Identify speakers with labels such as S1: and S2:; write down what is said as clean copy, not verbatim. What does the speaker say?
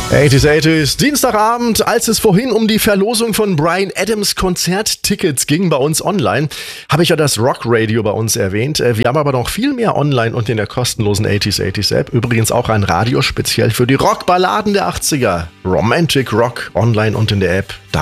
S1: 80s, 80s, Dienstagabend, als es vorhin um die Verlosung von Bryan Adams Konzerttickets ging bei uns online, habe ich ja das Rock Radio bei uns erwähnt. Wir haben aber noch viel mehr online und in der kostenlosen 80s, 80s App. Übrigens auch ein Radio speziell für die Rockballaden der 80er. Romantic Rock online und in der App.